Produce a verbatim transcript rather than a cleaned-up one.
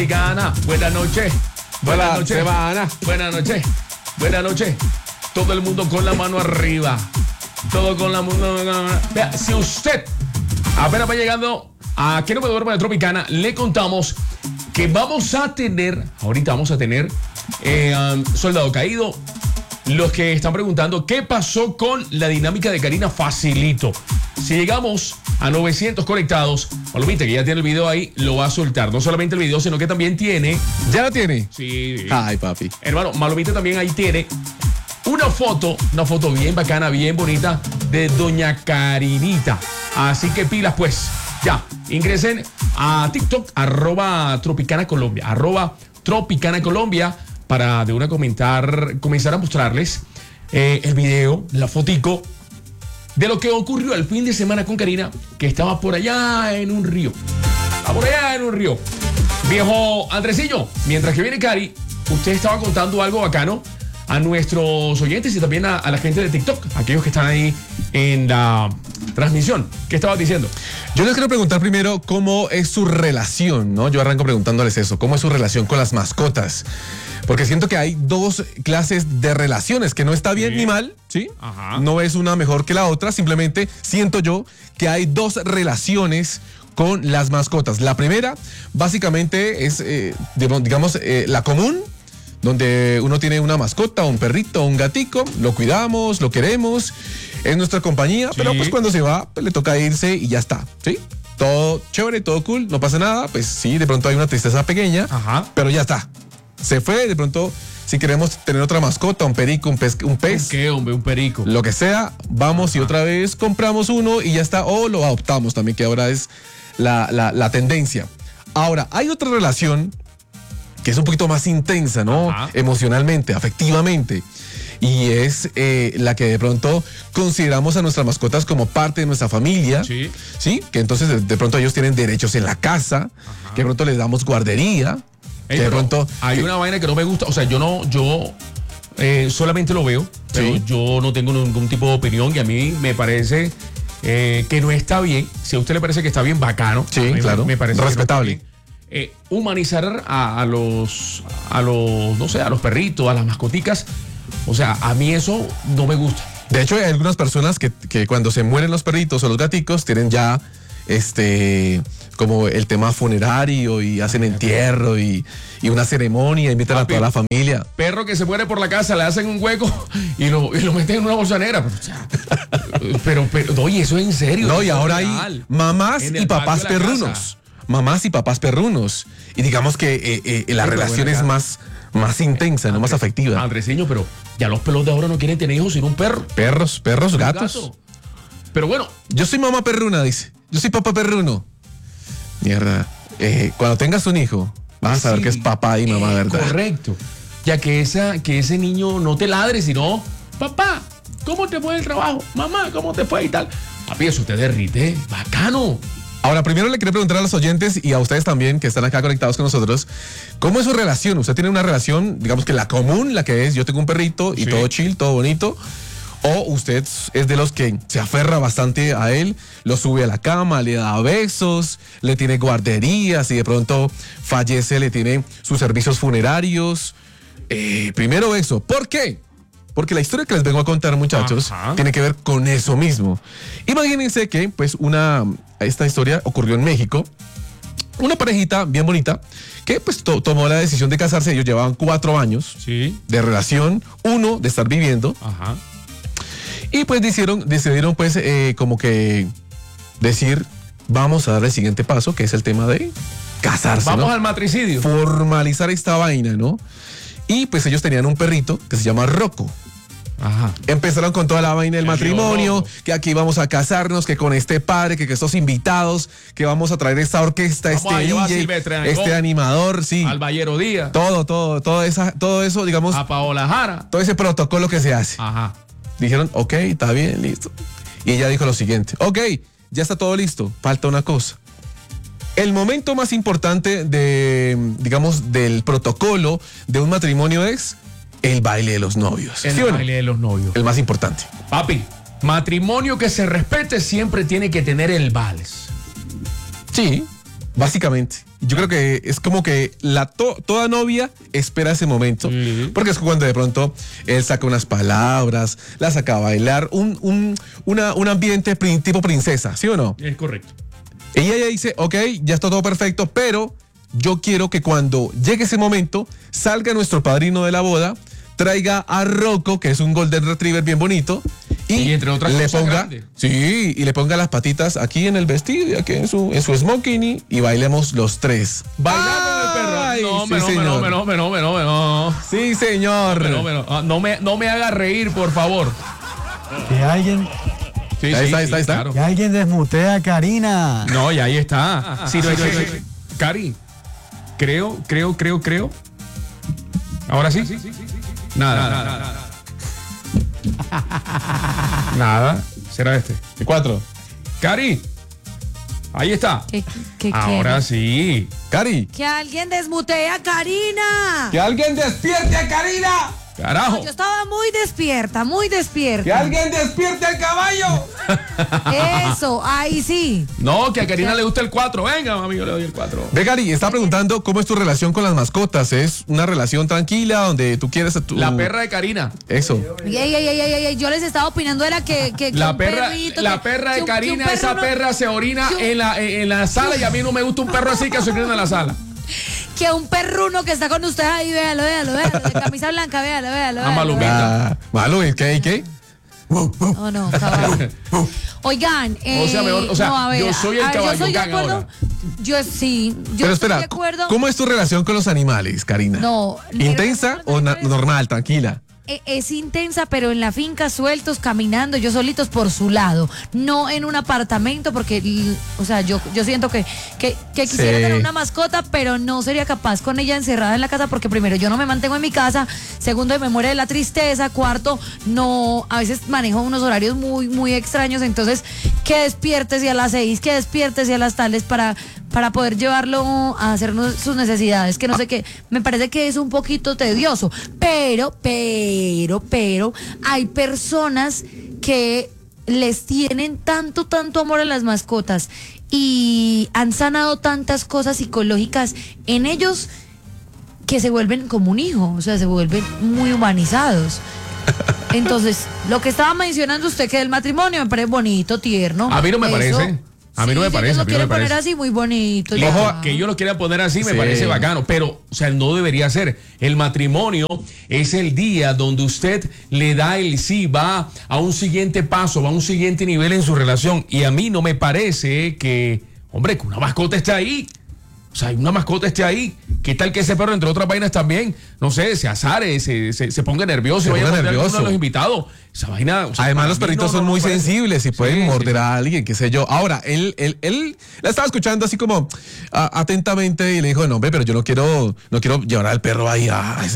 Gana, buenas noches. Buenas noches. Semana. Buenas noches. Buenas noches. Todo el mundo con la mano arriba. Todo con la mano. Vea, si usted apenas va llegando a Que No Me Duerma de Tropicana, le contamos que vamos a tener, ahorita vamos a tener eh, um, Soldado Caído. Los que están preguntando qué pasó con la dinámica de Karina, facilito. Si llegamos a novecientos conectados, Malumita, que ya tiene el video ahí, lo va a soltar. No solamente el video, sino que también tiene... ¿Ya lo tiene? Sí. Ay, papi. Hermano, Malumita también ahí tiene una foto, una foto bien bacana, bien bonita, de doña Karinita. Así que pilas, pues. Ya, ingresen a TikTok, arroba Tropicana Colombia, arroba Tropicana Colombia, para de una comentar, comenzar a mostrarles eh, el video, la fotico de lo que ocurrió el fin de semana con Karina, que estaba por allá en un río. Estaba por allá en un río. Viejo Andresillo, mientras que viene Cari, usted estaba contando algo bacano a nuestros oyentes y también a, a la gente de TikTok, aquellos que están ahí en la transmisión. ¿Qué estabas diciendo? Yo les quiero preguntar primero cómo es su relación, ¿no? Yo arranco preguntándoles eso, ¿cómo es su relación con las mascotas? Porque siento que hay dos clases de relaciones, que no está bien sí. ni mal, ¿sí? Ajá. No es una mejor que la otra, simplemente siento yo que hay dos relaciones con las mascotas. La primera, básicamente, es, eh, digamos, eh, la común, donde uno tiene una mascota, un perrito, un gatico, lo cuidamos, lo queremos, es nuestra compañía, sí. Pero pues cuando se va, pues le toca irse y ya está, ¿sí? Todo chévere, todo cool, no pasa nada, pues sí, de pronto hay una tristeza pequeña, Ajá. Pero ya está. Se fue, de pronto, si queremos tener otra mascota, un perico, un pez, un pez. ¿Qué, hombre? Un perico. Lo que sea, vamos Ajá. Y otra vez compramos uno y ya está, o lo adoptamos también, que ahora es la, la, la tendencia. Ahora, hay otra relación que es un poquito más intensa, ¿no? Ajá. Emocionalmente, afectivamente. Y es eh, la que de pronto consideramos a nuestras mascotas como parte de nuestra familia. Sí. ¿Sí? Que entonces de, de pronto ellos tienen derechos en la casa, Ajá. Que de pronto les damos guardería. Ey, que de pronto, hay que, una vaina que no me gusta, o sea, yo no, yo eh, solamente lo veo, pero sí. Yo no tengo ningún tipo de opinión y a mí me parece eh, que no está bien. Si a usted le parece que está bien, bacano. Sí, me, claro. Me parece respetable. Que no eh, humanizar a, a los, a los, no sé, a los perritos, a las mascoticas, o sea, a mí eso no me gusta. De hecho, hay algunas personas que, que cuando se mueren los perritos o los gaticos tienen ya este como el tema funerario y hacen entierro y, y una ceremonia, invitan Papi, a toda la familia. Perro que se muere por la casa, le hacen un hueco y lo, y lo meten en una bolsa negra. Pero, o sea, pero, pero, oye, eso es en serio. No, y ahora hay mamás y papás perrunos. Casa. Mamás y papás perrunos. Y digamos que eh, eh, la sí, relación es más, más intensa, Andrés, no más afectiva. Andresiño, pero ya los pelos de ahora no quieren tener hijos sino un perro. Perros, perros, gatos. Gato. Pero bueno. Yo soy mamá perruna, dice. Yo soy papá perruno. Mierda. Eh, cuando tengas un hijo, vas a saber sí, que es papá y mamá, eh, ¿verdad? Correcto. Ya que, esa, que ese niño no te ladre, sino, papá, ¿cómo te fue el trabajo? Mamá, ¿cómo te fue y tal? Papi, eso te derrite. Bacano. Ahora, primero le quiero preguntar a los oyentes y a ustedes también que están acá conectados con nosotros, ¿cómo es su relación? ¿Usted tiene una relación, digamos que la común, la que es yo tengo un perrito y sí. Todo chill, todo bonito? ¿O usted es de los que se aferra bastante a él, lo sube a la cama, le da besos, le tiene guarderías y de pronto fallece, le tiene sus servicios funerarios? Eh, primero eso. ¿Por qué? Porque la historia que les vengo a contar, muchachos, Ajá. Tiene que ver con eso mismo. Imagínense que, pues, una, esta historia ocurrió en México. Una parejita bien bonita que, pues, to- tomó la decisión de casarse. Ellos llevaban cuatro años sí. de relación, uno de estar viviendo. Ajá. Y, pues, decidieron, decidieron pues, eh, como que decir, vamos a dar el siguiente paso, que es el tema de casarse, Vamos ¿no? al matricidio. Formalizar esta vaina, ¿no? Y pues ellos tenían un perrito que se llama Rocco. Ajá. Empezaron con toda la vaina del matrimonio, que aquí vamos a casarnos, que con este padre, que, que estos invitados, que vamos a traer esta orquesta, vamos este D J, Silvestre, este animador, sí. Al Ballero Díaz. Todo, todo, todo, esa, todo eso, digamos. A Paola Jara. Todo ese protocolo que se hace. Ajá. Dijeron, ok, está bien, listo. Y ella dijo lo siguiente, ok, ya está todo listo, falta una cosa. El momento más importante de, digamos, del protocolo de un matrimonio es el baile de los novios. El ¿Sí o no? baile de los novios. El más importante. Papi, matrimonio que se respete siempre tiene que tener el vals. Sí, básicamente. yo creo que es como que la to, toda novia espera ese momento, uh-huh. porque es cuando de pronto él saca unas palabras, la saca a bailar, un, un, una, un ambiente prin, tipo princesa, ¿sí o no? Es correcto. Y ella dice, ok, ya está todo perfecto, pero yo quiero que cuando llegue ese momento, salga nuestro padrino de la boda, traiga a Rocco, que es un Golden Retriever bien bonito, y, y entre otras le cosas ponga, grandes. sí, y le ponga las patitas aquí en el vestido y aquí en su, en su smoking y, y bailemos los tres. Bailar con el perro. Ay, No, sí, me, no, me, no, señor. me, no, me, no, me, no, me, no. Sí, señor. No, me, no, me, no. No me, no me haga reír, por favor. Que alguien, Sí, Ahí sí, está, ahí sí, está, ahí está. claro. que alguien desmutee a Karina. No, y ahí está. Sí, no, sí, sí, sí. Cari, creo, creo, creo, creo. Ahora sí. Nada, nada, nada. Nada. Será este. De cuatro. Cari, ahí está. ¿Qué, qué Ahora quiere? sí. Cari, Que alguien desmutee a Karina. que alguien despierte a Karina. Carajo. Yo estaba muy despierta, muy Que despierta. alguien despierte al caballo. Eso, ahí sí. No, que a Karina le gusta el cuatro. Venga, mami, yo le doy el cuatro. Ve, Cari, está preguntando cómo es tu relación con las mascotas. ¿Es una relación tranquila donde tú quieres a tu... La perra de Karina. Eso. Ey, ey, ey, ey, ey, ey, yo les estaba opinando de la que, que, que La un perra, perrito, la que- perra que de un- que un Karina, perro esa no- perra se orina que un- en la, en la sala y a mí no me gusta un perro así que se orina en la sala. Que un perruno que está con ustedes ahí, véalo, véalo, véalo, de camisa blanca, véalo, véalo. Ah, véalo, malumita. Ah, malo, ¿y qué? ¿Y qué? Oh, no, caballo. Oigan, eh, O sea, mejor- o sea, no, a ver, yo soy el a ver, caballo yo soy de gang acuerdo. ahora. Yo sí, yo Pero estoy espera, de acuerdo. ¿cómo es tu relación con los animales, Karina? No, ¿Intensa pero- o na- normal, tranquila? E- Es intensa, pero en la finca, sueltos, caminando, yo solitos por su lado. No en un apartamento, porque, l- o sea, yo, yo siento que, que, que quisiera Sí. tener una mascota, pero no sería capaz con ella encerrada en la casa, porque primero, yo no me mantengo en mi casa. Segundo, me muere de la tristeza. Cuarto, no, a veces manejo unos horarios muy, muy extraños. Entonces, que despiertes y a las seis, que despiertes y a las tales para, para poder llevarlo a hacer no- sus necesidades. Que no sé qué, me parece que es un poquito tedioso. Pero, pero, pero, hay personas que les tienen tanto, tanto amor a las mascotas y han sanado tantas cosas psicológicas en ellos que se vuelven como un hijo, o sea, se vuelven muy humanizados. Entonces, lo que estaba mencionando usted que del matrimonio me parece bonito, tierno. A mí no me parece. A mí no me si parece, ellos a lo mí no quieren me poner parece. así, muy bonito. Ojo, ya. que ellos lo quieran poner así me Sí. parece bacano, pero, o sea, no debería ser. El matrimonio es el día donde usted le da el sí, va a un siguiente paso, va a un siguiente nivel en su relación. Y a mí no me parece que, hombre, que una mascota esté ahí. O sea, una mascota esté ahí. ¿Qué tal que ese perro, entre otras vainas también, no sé, se azare, se, se, se ponga nervioso Se y vaya a ponga morder a alguno nervioso. de los invitados? Esa vaina. O sea, Además, para los mí perritos no, no, son no muy me parece. sensibles y pueden Sí, morder sí. a alguien, qué sé yo. Ahora, él, él, él la estaba escuchando así como ah, atentamente y le dijo, no, hombre, pero yo no quiero, no quiero llevar al perro ahí a